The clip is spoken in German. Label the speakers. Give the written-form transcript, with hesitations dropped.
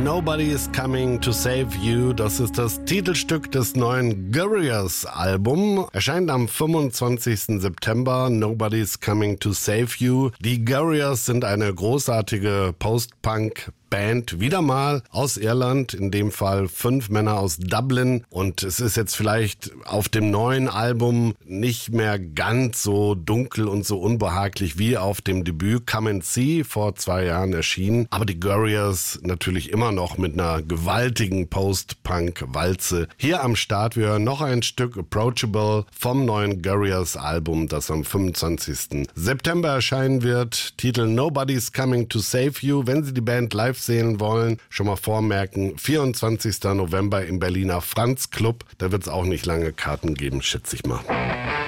Speaker 1: Nobody's Coming to Save You. Das ist das Titelstück des neuen Gorillaz-Album. Erscheint am 25. September. Nobody's Coming to Save You. Die Gorillaz sind eine großartige Post-Punk Band, wieder mal aus Irland, in dem Fall 5 Männer aus Dublin, und es ist jetzt vielleicht auf dem neuen Album nicht mehr ganz so dunkel und so unbehaglich wie auf dem Debüt Come and See vor 2 Jahren erschienen, aber die Gorillaz natürlich immer noch mit einer gewaltigen Post-Punk-Walze hier am Start. Wir hören noch ein Stück Approachable vom neuen Gorillaz-Album, das am 25. September erscheinen wird. Titel Nobody's Coming to Save You. Wenn Sie die Band live sehen wollen, schon mal vormerken, 24. November im Berliner Franz Club. Da wird es auch nicht lange Karten geben, schätze ich mal.